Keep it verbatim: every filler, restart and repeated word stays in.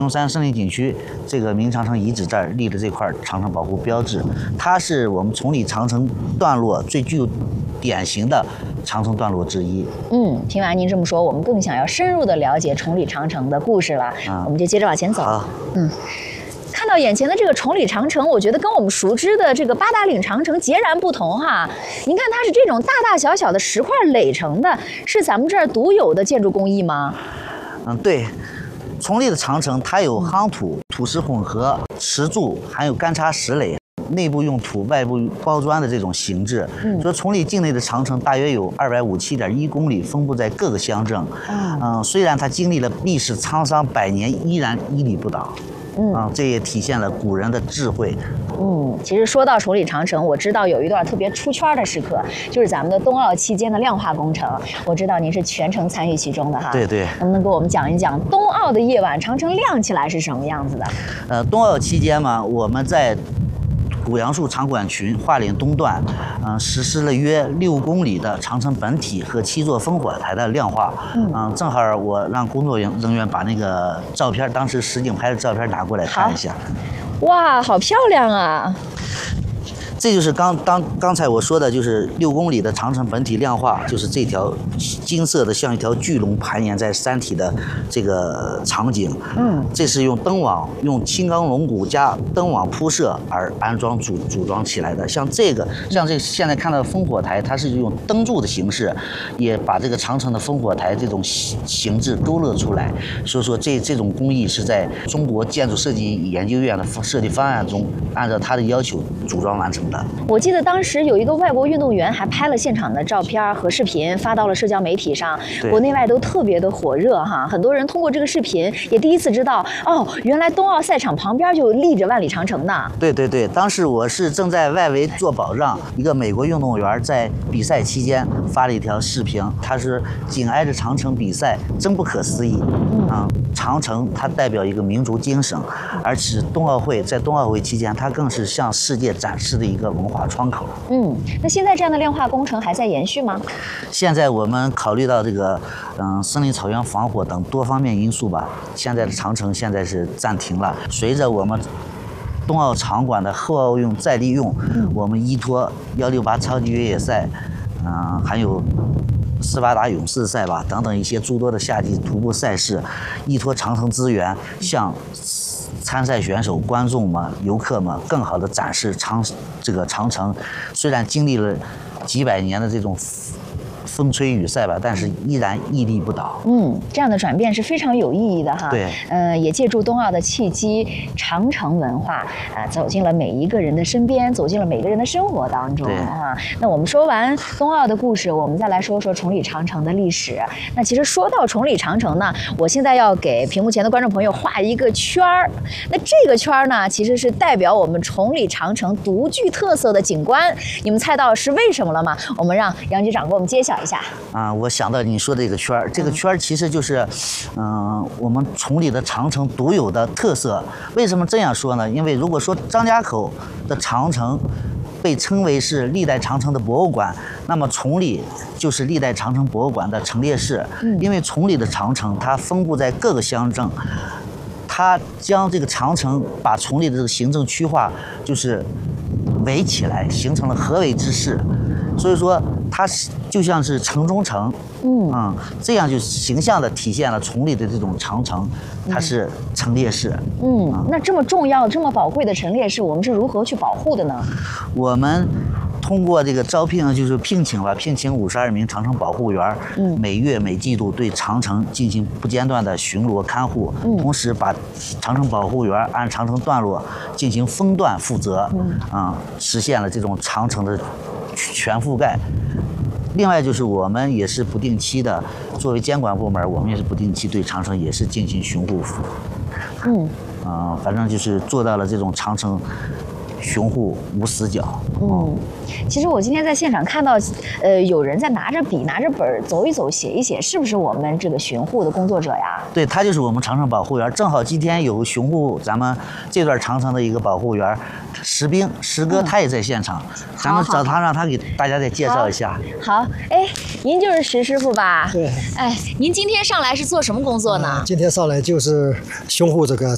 中山森林景区这个明长城遗址这儿立的这块长城保护标志，它是我们崇礼长城段落最具有典型的长城段落之一。 嗯，听完您这么说，我们更想要深入的了解崇礼长城的故事了。啊、我们就接着往前走。 好， 嗯。看到眼前的这个崇礼长城，我觉得跟我们熟知的这个八达岭长城截然不同哈。您看它是这种大大小小的石块垒成的，是咱们这儿独有的建筑工艺吗？ 嗯，对。崇礼的长城它有夯土、土石混合、石柱，还有干插石垒，内部用土，外部包砖的这种形制。嗯，说崇礼境内的长城大约有二百五十七点一公里，分布在各个乡镇。嗯，嗯虽然它经历了历史沧桑百年，依然屹立不倒。嗯啊，这也体现了古人的智慧。 嗯，其实说到崇礼长城，我知道有一段特别出圈的时刻，就是咱们的冬奥期间的亮化工程。我知道您是全程参与其中的哈。 对对。 能不能给我们讲一讲冬奥的夜晚长城亮起来是什么样子的？ 呃，冬奥期间嘛，我们在古杨树场馆群华岭东段，嗯、呃，实施了约六公里的长城本体和七座烽火台的亮化。嗯、呃，正好我让工作人员把那个照片，当时实景拍的照片拿过来看一下。 哇，好漂亮啊！ 这就是刚当刚才我说的，就是六公里的长城本体亮化，就是这条金色的像一条巨龙盘延在山体的这个场景。嗯，这是用灯网、用青钢龙骨加灯网铺设而安装组组装起来的。像这个，像这现在看到的烽火台，它是用灯柱的形式，也把这个长城的烽火台这种形制勾勒出来。所以说这这种工艺是在中国建筑设计研究院的设计方案中，按照它的要求组装完成的。 我记得当时有一个外国运动员还拍了现场的照片和视频，发到了社交媒体上，国内外都特别的火热哈。很多人通过这个视频也第一次知道，哦，原来冬奥赛场旁边就立着万里长城呢。 对对对，当时我是正在外围做保障，一个美国运动员在比赛期间发了一条视频，他是紧挨着长城比赛，真不可思议。嗯，啊、长城它代表一个民族精神，而且冬奥会在冬奥会期间，它更是向世界展示的一个文化窗口。 嗯，那现在这样的亮化工程还在延续吗？ 现在我们考虑到这个，嗯，森林草原防火等多方面因素吧，现在的长城现在是暂停了。随着我们冬奥场馆的后奥运再利用，嗯、我们依托幺六八超级越野赛，嗯、呃，还有斯巴达勇士赛吧等等一些诸多的夏季徒步赛事，依托长城资源向参赛选手、观众们、游客们更好地展示长这个长城。虽然经历了几百年的这种风吹雨晒吧，但是依然屹立不倒。 嗯，这样的转变是非常有意义的哈。 对， 呃，也借助冬奥的契机，长城文化啊、呃、走进了每一个人的身边，走进了每个人的生活当中啊。那我们说完冬奥的故事，我们再来说说崇礼长城的历史。那其实说到崇礼长城呢，我现在要给屏幕前的观众朋友画一个圈儿。那这个圈儿呢，其实是代表我们崇礼长城独具特色的景观。你们猜到是为什么了吗？我们让杨局长给我们揭晓一下。 啊，我想到你说的这个圈儿，这个圈儿其实就是，嗯、呃，我们崇礼的长城独有的特色。为什么这样说呢？因为如果说张家口的长城被称为是历代长城的博物馆，那么崇礼就是历代长城博物馆的陈列室。因为崇礼的长城它分布在各个乡镇，它将这个长城把崇礼的这个行政区划就是围起来，形成了合围之势。所以说它就像是城中城，嗯嗯，这样就形象地体现了崇礼的这种长城，它是陈列室。 嗯，嗯那这么重要、这么宝贵的陈列室，我们是如何去保护的呢？ 我们通过这个招聘，就是聘请了聘请五十二名长城保护员，嗯，每月每季度对长城进行不间断的巡逻看护，嗯，同时把长城保护员按长城段落进行分段负责，嗯啊、嗯，实现了这种长城的全覆盖。另外就是我们也是不定期的，作为监管部门，我们也是不定期对长城也是进行巡护。嗯，啊、呃，反正就是做到了这种长城巡护无死角。 嗯，其实我今天在现场看到，呃，有人在拿着笔、拿着本儿走一走、写一写，是不是我们这个巡护的工作者呀？ 对，他就是我们长城保护员。正好今天有巡护咱们这段长城的一个保护员石兵石哥，他也在现场，嗯、咱们找他让他给大家再介绍一下。 好，哎，您就是石师傅吧？ 对。 哎，您今天上来是做什么工作呢？ 呃、今天上来就是巡护这个